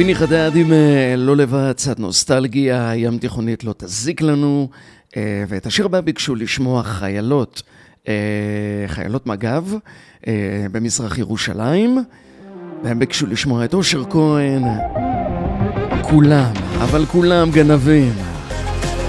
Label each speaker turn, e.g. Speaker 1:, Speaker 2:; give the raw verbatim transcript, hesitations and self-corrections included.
Speaker 1: פיני חדד עם לא לבד, קצת נוסטלגיה, ים תיכונית לא תזיק לנו, ואת השיר הבא ביקשו לשמוע חיילות, חיילות מג"ב במזרח ירושלים, והם ביקשו לשמוע את אושר כהן, כולם, אבל כולם גנבים.